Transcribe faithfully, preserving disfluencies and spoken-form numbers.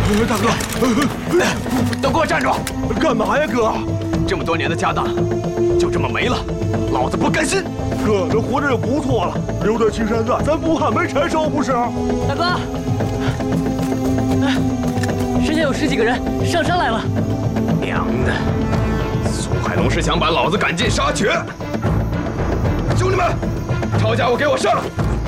大哥， 都给我站住！ 干嘛呀，哥？ 这么多年的家当，就这么没了，老子不甘心！ 哥，这活着就不错了，留得青山在，咱不怕没柴烧，不是？ 大哥，身下有十几个人上山来了。 娘的！苏海龙是想把老子赶尽杀绝！兄弟们，抄家伙给我上！